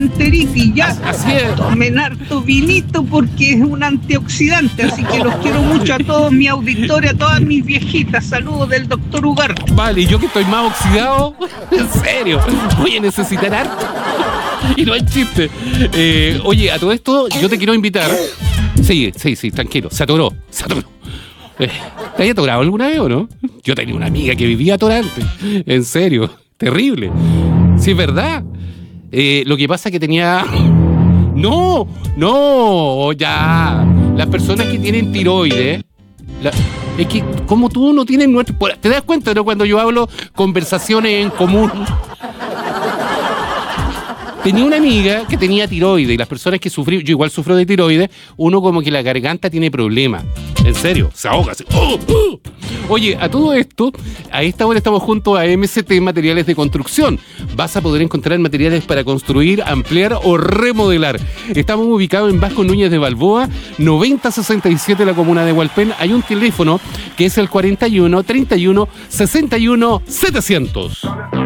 enteritis, ya. Así es. Tomen harto vinito porque es un antioxidante, así que los quiero mucho a todos mis auditores, a todas mis viejitas. Saludos del doctor Ugarte. Vale, y yo que estoy más oxidado, en serio, voy a necesitar harto. Y no hay chiste. Oye, a todo esto yo te quiero invitar. Sí, tranquilo, se atoró. ¿Te has atorado alguna vez o no? Yo tenía una amiga que vivía atorante. En serio, terrible. Sí, es verdad. Lo que pasa es que tenía... No, ya. Las personas que tienen tiroides... Es que como tú no tienes... ¿Te das cuenta, no? Cuando yo hablo conversaciones en común... Tenía una amiga que tenía tiroides y las personas que sufrían, yo igual sufro de tiroides, uno como que la garganta tiene problemas. En serio, se ahoga así. Oye, a todo esto, a esta hora estamos junto a MCT Materiales de Construcción. Vas a poder encontrar materiales para construir, ampliar o remodelar. Estamos ubicados en Vasco Núñez de Balboa, 9067 de la comuna de Hualpén. Hay un teléfono que es el 41 31 61 700.